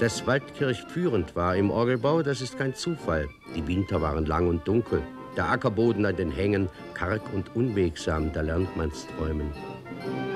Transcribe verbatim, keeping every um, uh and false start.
Dass Waldkirch führend war im Orgelbau, das ist kein Zufall. Die Winter waren lang und dunkel. Der Ackerboden an den Hängen karg und unwegsam, da lernt man's träumen.